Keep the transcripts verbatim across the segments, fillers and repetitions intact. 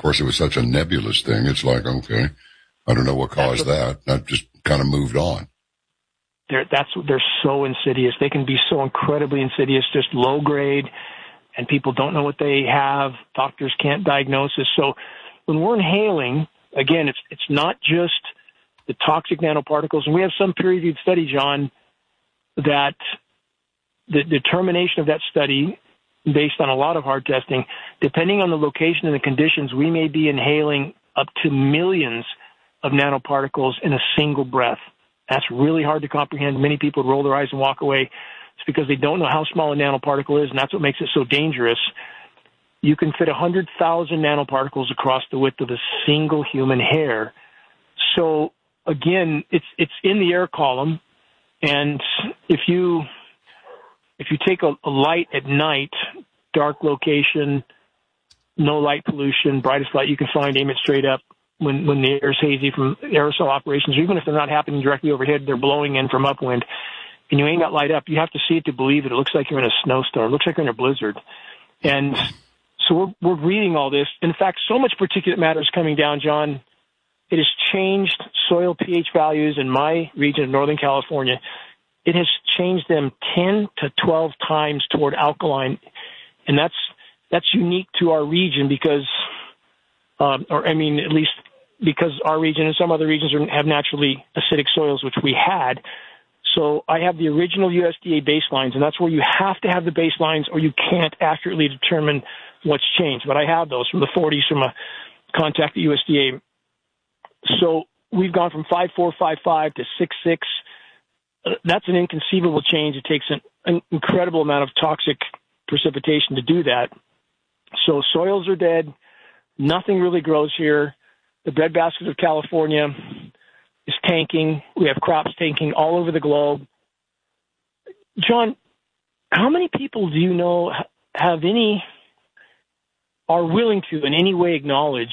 course, it was such a nebulous thing. It's like, okay, I don't know what caused that. That just kind of moved on. They're, that's, they're so insidious. They can be so incredibly insidious, just low grade, and people don't know what they have. Doctors can't diagnose it. So when we're inhaling, again, it's it's not just the toxic nanoparticles. And we have some peer-reviewed study, John, that the determination of that study, based on a lot of hard testing, depending on the location and the conditions, we may be inhaling up to millions of nanoparticles in a single breath. That's really hard to comprehend. Many people roll their eyes and walk away. It's because they don't know how small a nanoparticle is, and that's what makes it so dangerous. You can fit one hundred thousand nanoparticles across the width of a single human hair. So, again, it's it's in the air column, and if you if you take a, a light at night, dark location, no light pollution, brightest light you can find, aim it straight up, when, when the air is hazy from aerosol operations, or even if they're not happening directly overhead, they're blowing in from upwind, and you aim that light up, you have to see it to believe it. It looks like you're in a snowstorm. It looks like you're in a blizzard. And so we're, we're reading all this. In fact, so much particulate matter is coming down, John. It has changed soil pH values in my region of Northern California. It has changed them ten to twelve times toward alkaline. And that's that's unique to our region because, um, or I mean, at least because our region and some other regions are, have naturally acidic soils, which we had. So I have the original U S D A baselines, and that's where you have to have the baselines or you can't accurately determine what's changed. But I have those from the forties from a contact at U S D A. So we've gone from five four five five to six six. Uh, that's an inconceivable change. It takes an, an incredible amount of toxic precipitation to do that. So soils are dead. Nothing really grows here. The breadbasket of California is tanking. We have crops tanking all over the globe. John, how many people do you know have any, are willing to in any way acknowledge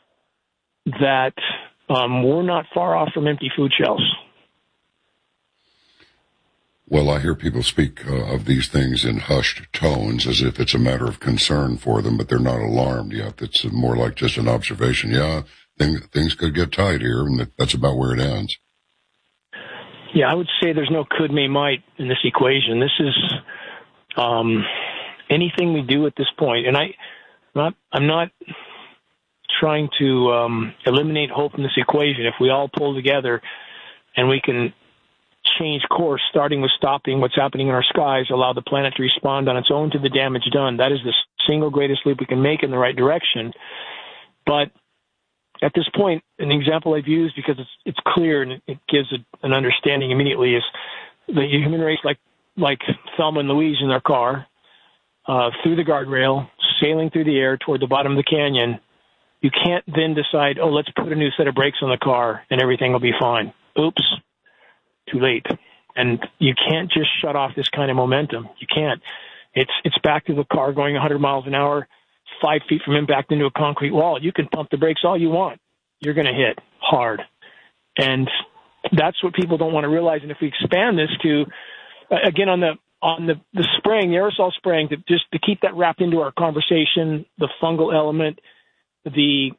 that um, we're not far off from empty food shelves? Well, I hear people speak uh, of these things in hushed tones as if it's a matter of concern for them, but they're not alarmed yet. It's more like just an observation. Yeah, thing, things could get tight here, and that's about where it ends. Yeah, I would say there's no could, may, might in this equation. This is um, anything we do at this point, and I, not, I'm not trying to um, eliminate hope in this equation. If we all pull together and we can change course, starting with stopping what's happening in our skies, allow the planet to respond on its own to the damage done. That is the single greatest leap we can make in the right direction. But at this point, an example I've used because it's it's clear and it gives a, an understanding immediately is the human race, like like Thelma and Louise in their car, uh, through the guardrail, sailing through the air toward the bottom of the canyon. You can't then decide, oh, let's put a new set of brakes on the car and everything will be fine. Oops. Too late. And you can't just shut off this kind of momentum. You can't. It's it's back to the car going one hundred miles an hour, five feet from impact into a concrete wall. You can pump the brakes all you want. You're going to hit hard. And that's what people don't want to realize. And if we expand this to, again, on the on the, the spraying, the aerosol spraying, to just to keep that wrapped into our conversation, the fungal element, the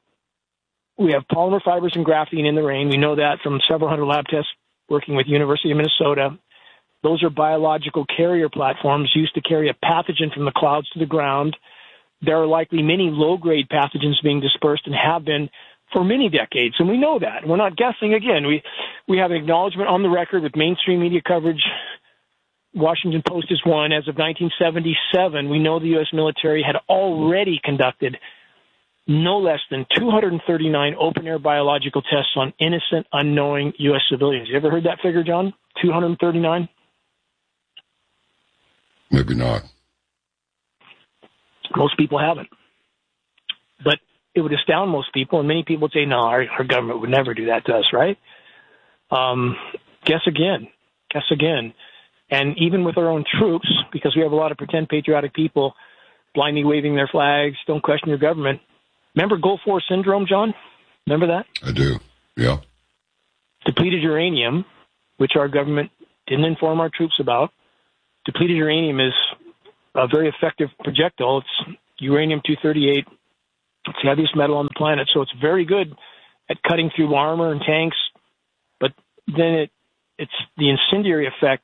we have polymer fibers and graphene in the rain. We know that from several hundred lab tests working with University of Minnesota. Those are biological carrier platforms used to carry a pathogen from the clouds to the ground. There are likely many low-grade pathogens being dispersed and have been for many decades, and we know that. We're not guessing. Again, we, we have an acknowledgement on the record with mainstream media coverage. Washington Post is one. As of nineteen seventy-seven, we know the U S military had already conducted no less than two hundred thirty-nine open-air biological tests on innocent, unknowing U S civilians. You ever heard that figure, John? two hundred thirty-nine? Maybe not. Most people haven't. But it would astound most people, and many people would say, no, our, our government would never do that to us, right? Um, guess again. Guess again. And even with our own troops, because we have a lot of pretend patriotic people blindly waving their flags, don't question your government. Remember Gulf War syndrome, John? Remember that? I do, yeah. Depleted uranium, which our government didn't inform our troops about. Depleted uranium is a very effective projectile. It's uranium two thirty-eight It's the heaviest metal on the planet, so it's very good at cutting through armor and tanks. But then it it's the incendiary effect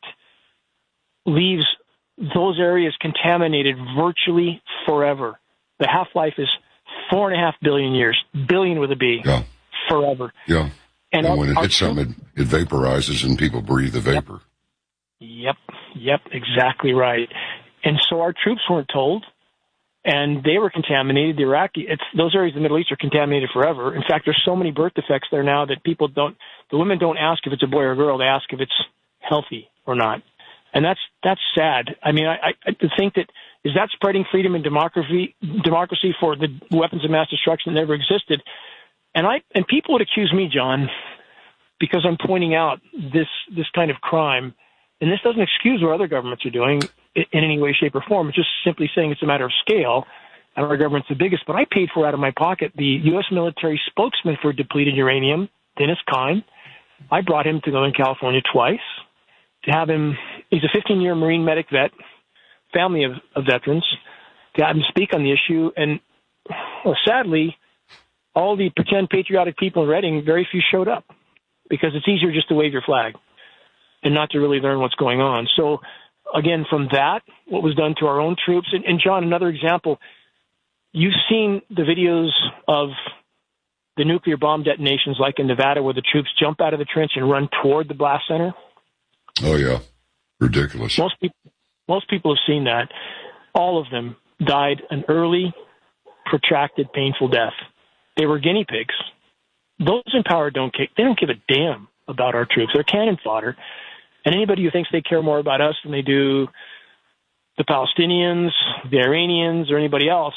leaves those areas contaminated virtually forever. The half-life is four and a half billion years, billion with a B, yeah. forever. Yeah. And, and when it hits troops, something, it, it vaporizes and people breathe the vapor. Yep. Yep. Exactly right. And so our troops weren't told, and they were contaminated. The Iraqi, it's those areas of the Middle East are contaminated forever. In fact, there's so many birth defects there now that people don't, the women don't ask if it's a boy or a girl. They ask if it's healthy or not. And that's, that's sad. I mean, I, I to think that, is that spreading freedom and democracy, democracy for the weapons of mass destruction that never existed? And I, and people would accuse me, John, because I'm pointing out this, this kind of crime. And this doesn't excuse what other governments are doing in any way, shape, or form. It's just simply saying it's a matter of scale, and our government's the biggest. But I paid for out of my pocket the U S military spokesman for depleted uranium, Dennis Kine. I brought him to Northern California twice to have him. He's a fifteen-year Marine medic vet, family of, of veterans, to have him speak on the issue. And well, sadly, all the pretend patriotic people in Redding, very few showed up because it's easier just to wave your flag and not to really learn what's going on. So, again, from that, what was done to our own troops. And, and John, another example, you've seen the videos of the nuclear bomb detonations like in Nevada where the troops jump out of the trench and run toward the blast center. Oh, yeah. Ridiculous. Most people, most people have seen that. All of them died an early, protracted, painful death. They were guinea pigs. Those in power don't care. They don't give a damn about our troops. They're cannon fodder. And anybody who thinks they care more about us than they do the Palestinians, the Iranians, or anybody else,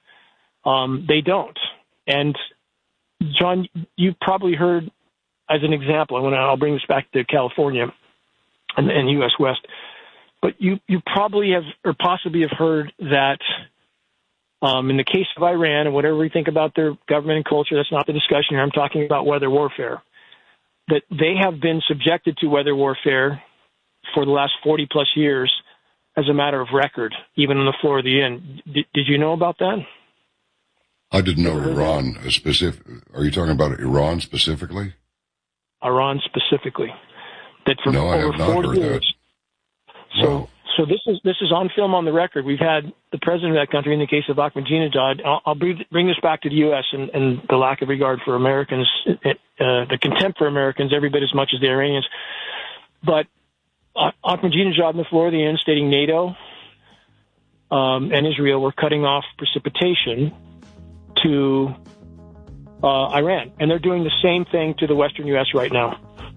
um, they don't. And, John, you probably heard, as an example, and I'll bring this back to California and, and U S West, but you, you probably have, or possibly have heard that um, in the case of Iran, and whatever we think about their government and culture, that's not the discussion here. I'm talking about weather warfare. That they have been subjected to weather warfare for the last forty plus years as a matter of record, even on the floor of the inn. Did, did you know about that? I didn't know Iran specific. Are you talking about Iran specifically? Iran specifically. That for no, I over have not forty heard years. that. So, wow. so this is this is on film on the record. We've had the president of that country, in the case of Ahmadinejad. I'll, I'll bring this back to the U S and, and the lack of regard for Americans, uh, the contempt for Americans, every bit as much as the Iranians. But Ahmadinejad on the floor of the inn stating NATO um, and Israel were cutting off precipitation to uh, Iran. And they're doing the same thing to the western U S right now.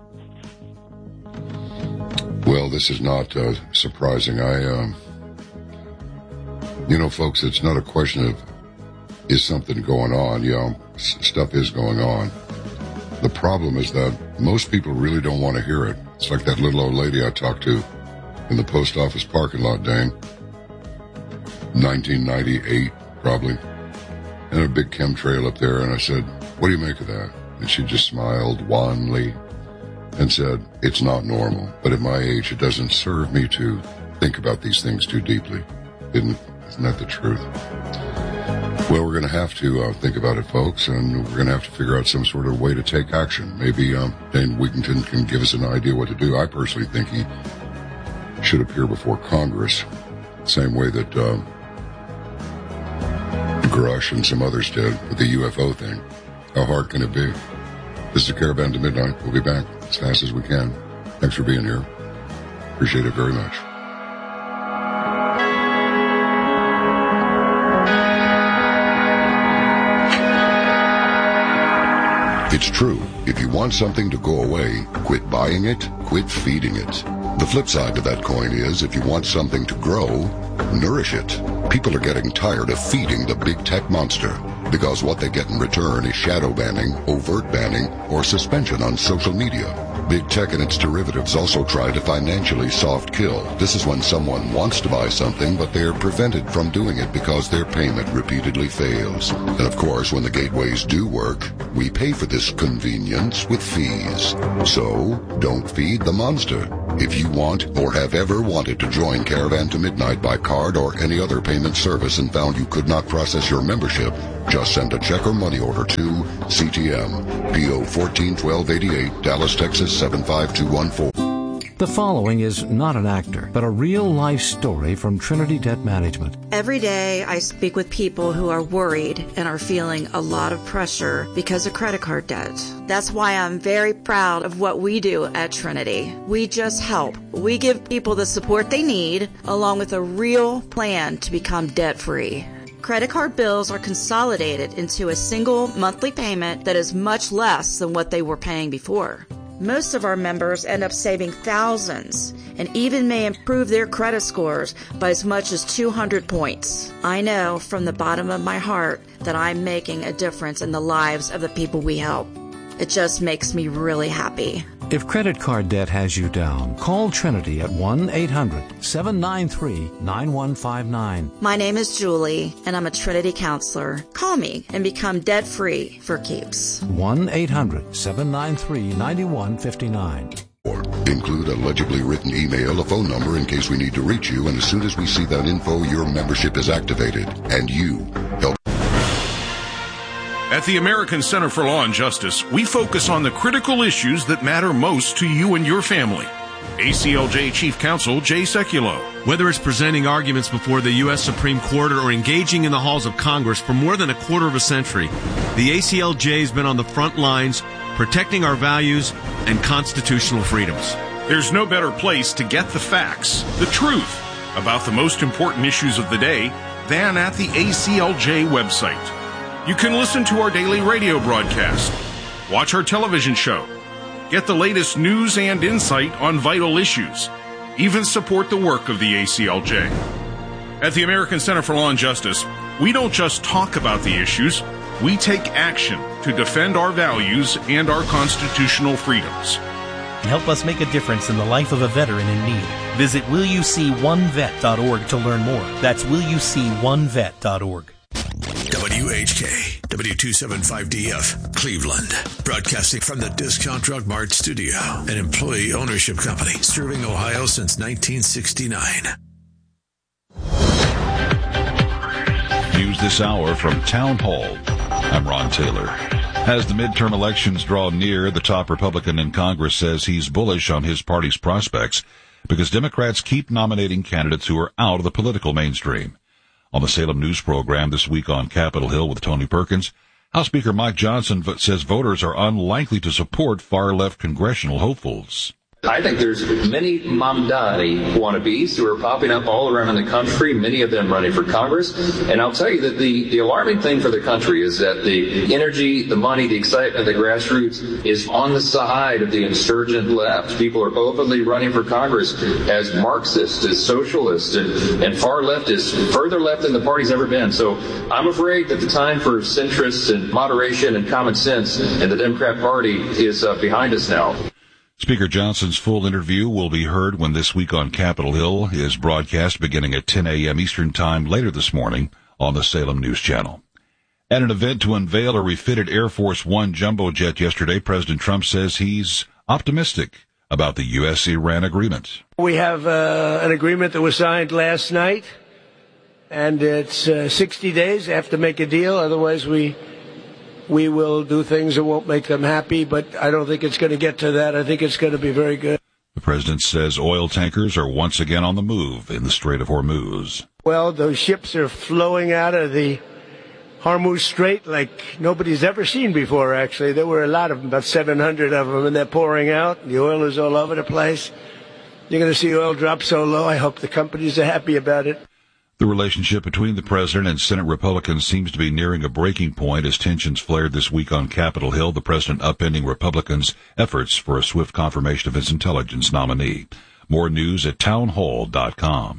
Well, this is not uh, surprising. I, um, you know, folks, it's not a question of is something going on. You know, s- stuff is going on. The problem is that most people really don't want to hear it. It's like that little old lady I talked to in the post office parking lot, Dane. nineteen ninety-eight, probably. And a big chemtrail up there, and I said, what do you make of that? And she just smiled wanly and said, it's not normal, but at my age, it doesn't serve me to think about these things too deeply. Isn't, isn't that the truth? Well, we're going to have to uh, think about it, folks, and we're going to have to figure out some sort of way to take action. Maybe um, Dane Wigington can give us an idea what to do. I personally think he should appear before Congress, same way that uh, Grush and some others did with the U F O thing. How hard can it be? This is Caravan to Midnight. We'll be back as fast as we can. Thanks for being here. Appreciate it very much. It's true. If you want something to go away, quit buying it, quit feeding it. The flip side to that coin is if you want something to grow, nourish it. People are getting tired of feeding the big tech monster because what they get in return is shadow banning, overt banning, or suspension on social media. Big tech and its derivatives also try to financially soft kill. This is when someone wants to buy something, but they're prevented from doing it because their payment repeatedly fails. And of course, when the gateways do work, we pay for this convenience with fees. So, don't feed the monster. If you want or have ever wanted to join Caravan to Midnight by card or any other payment service and found you could not process your membership, just send a check or money order to C T M, P O fourteen twelve eighty-eight, Dallas, Texas seven five two one four. The following is not an actor, but a real-life story from Trinity Debt Management. Every day I speak with people who are worried and are feeling a lot of pressure because of credit card debt. That's why I'm very proud of what we do at Trinity. We just help. We give people the support they need, along with a real plan to become debt-free. Credit card bills are consolidated into a single monthly payment that is much less than what they were paying before. Most of our members end up saving thousands and even may improve their credit scores by as much as two hundred points. I know from the bottom of my heart that I'm making a difference in the lives of the people we help. It just makes me really happy. If credit card debt has you down, call Trinity at one eight hundred seven nine three nine one five nine. My name is Julie, and I'm a Trinity counselor. Call me and become debt-free for keeps. one eight hundred seven nine three nine one five nine. Or include a legibly written email, a phone number in case we need to reach you, and as soon as we see that info, your membership is activated, and you help. At the American Center for Law and Justice, we focus on the critical issues that matter most to you and your family. A C L J Chief Counsel Jay Sekulow. Whether it's presenting arguments before the U S Supreme Court or engaging in the halls of Congress for more than a quarter of a century, the A C L J has been on the front lines protecting our values and constitutional freedoms. There's no better place to get the facts, the truth, about the most important issues of the day than at the A C L J website. You can listen to our daily radio broadcast, watch our television show, get the latest news and insight on vital issues, even support the work of the A C L J. At the American Center for Law and Justice, we don't just talk about the issues, we take action to defend our values and our constitutional freedoms. Help us make a difference in the life of a veteran in need. Visit will you see one vet dot org to learn more. That's will you see one vet dot org. W H K, W two seventy-five D F, Cleveland. Broadcasting from the Discount Drug Mart studio, an employee ownership company serving Ohio since nineteen sixty-nine. News this hour from Town Hall. I'm Ron Taylor. As the midterm elections draw near, the top Republican in Congress says he's bullish on his party's prospects because Democrats keep nominating candidates who are out of the political mainstream. On the Salem News program this week on Capitol Hill with Tony Perkins, House Speaker Mike Johnson says voters are unlikely to support far-left congressional hopefuls. I think there's many Mamdani wannabes who are popping up all around in the country, many of them running for Congress. And I'll tell you that the, the alarming thing for the country is that the energy, the money, the excitement of the grassroots is on the side of the insurgent left. People are openly running for Congress as Marxists, as socialists, and, and far left is further left than the party's ever been. So I'm afraid that the time for centrists and moderation and common sense in the Democrat Party is uh, behind us now. Speaker Johnson's full interview will be heard when This Week on Capitol Hill is broadcast beginning at ten a.m. Eastern Time later this morning on the Salem News Channel. At an event to unveil a refitted Air Force One jumbo jet yesterday, President Trump says he's optimistic about the U S Iran agreement. We have uh, an agreement that was signed last night, and it's uh, sixty days. They have to make a deal, otherwise we... We will do things that won't make them happy, but I don't think it's going to get to that. I think it's going to be very good. The president says oil tankers are once again on the move in the Strait of Hormuz. Well, those ships are flowing out of the Hormuz Strait like nobody's ever seen before, actually. There were a lot of them, about seven hundred of them, and they're pouring out. The oil is all over the place. You're going to see oil drop so low. I hope the companies are happy about it. The relationship between the president and Senate Republicans seems to be nearing a breaking point as tensions flared this week on Capitol Hill, the president upending Republicans' efforts for a swift confirmation of his intelligence nominee. More news at townhall dot com.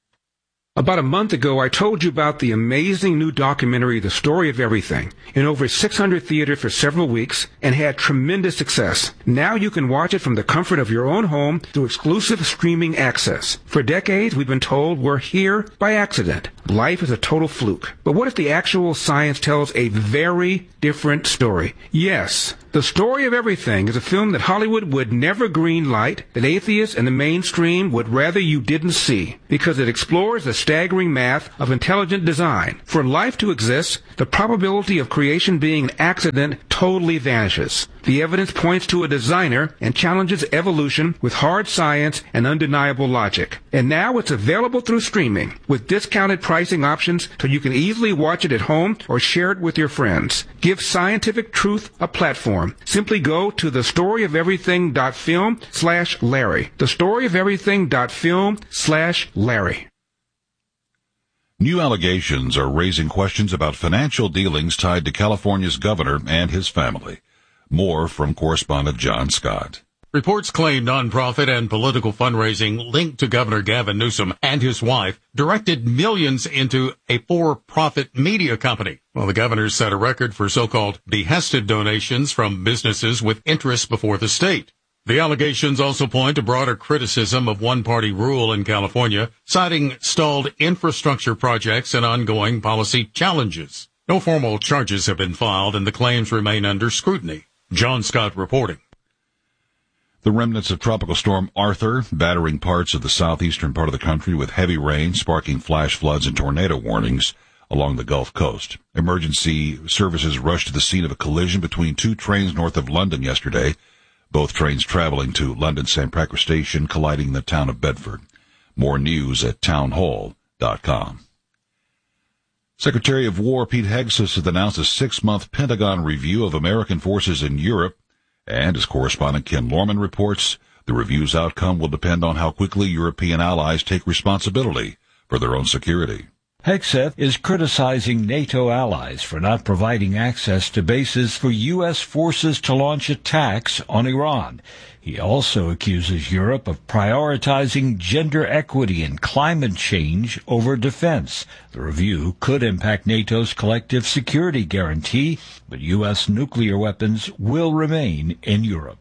About a month ago, I told you about the amazing new documentary, The Story of Everything, in over six hundred theaters for several weeks and had tremendous success. Now you can watch it from the comfort of your own home through exclusive streaming access. For decades, we've been told we're here by accident. Life is a total fluke. But what if the actual science tells a very different story? Yes, The Story of Everything is a film that Hollywood would never greenlight, that atheists and the mainstream would rather you didn't see, because it explores the staggering math of intelligent design. For life to exist, the probability of creation being an accident totally vanishes. The evidence points to a designer and challenges evolution with hard science and undeniable logic. And now it's available through streaming, with discounted pricing options so you can easily watch it at home or share it with your friends. Give scientific truth a platform. Simply go to thestoryoferything.film slash Larry. Thestoryoferything.film slash Larry. New allegations are raising questions about financial dealings tied to California's governor and his family. More from correspondent John Scott. Reports claim nonprofit and political fundraising linked to Governor Gavin Newsom and his wife directed millions into a for-profit media company. Well, the governor set a record for so-called behested donations from businesses with interests before the state. The allegations also point to broader criticism of one-party rule in California, citing stalled infrastructure projects and ongoing policy challenges. No formal charges have been filed, and the claims remain under scrutiny. John Scott reporting. The remnants of Tropical Storm Arthur battering parts of the southeastern part of the country with heavy rain, sparking flash floods and tornado warnings along the Gulf Coast. Emergency services rushed to the scene of a collision between two trains north of London yesterday, both trains traveling to London Saint Pancras Station, colliding in the town of Bedford. More news at townhall dot com. Secretary of War Pete Hegseth has announced a six-month Pentagon review of American forces in Europe, and as correspondent Ken Lorman reports, the review's outcome will depend on how quickly European allies take responsibility for their own security. Hegseth is criticizing NATO allies for not providing access to bases for U S forces to launch attacks on Iran. He also accuses Europe of prioritizing gender equity and climate change over defense. The review could impact NATO's collective security guarantee, but U S nuclear weapons will remain in Europe.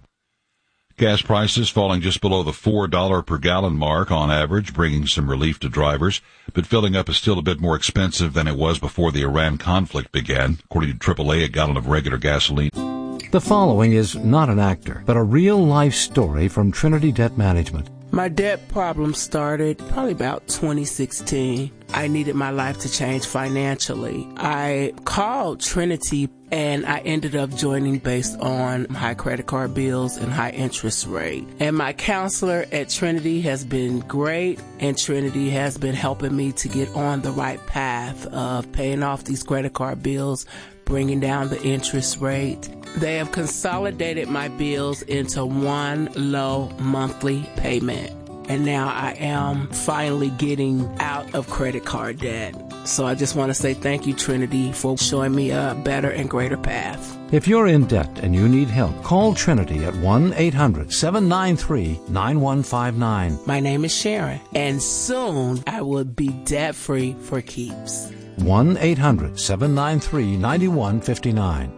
Gas prices falling just below the four dollars per gallon mark on average, bringing some relief to drivers, but filling up is still a bit more expensive than it was before the Iran conflict began. According to triple A, a gallon of regular gasoline. The following is not an actor, but a real-life story from Trinity Debt Management. My debt problem started probably about twenty sixteen. I needed my life to change financially. I called Trinity and I ended up joining based on high credit card bills and high interest rate. And my counselor at Trinity has been great, and Trinity has been helping me to get on the right path of paying off these credit card bills, bringing down the interest rate. They have consolidated my bills into one low monthly payment. And now I am finally getting out of credit card debt. So I just want to say thank you, Trinity, for showing me a better and greater path. If you're in debt and you need help, call Trinity at one eight hundred seven nine three nine one five nine. My name is Sharon, and soon I will be debt-free for keeps. one eight hundred seven nine three nine one five nine.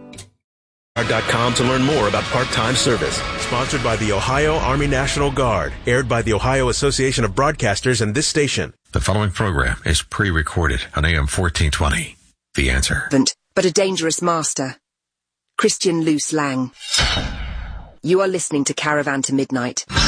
dot com to learn more about part-time service. Sponsored by the Ohio Army National Guard. Aired by the Ohio Association of Broadcasters and this station. The following program is pre-recorded on A M fourteen twenty. The Answer. But a dangerous master. Christian Luce Lang. You are listening to Caravan to Midnight.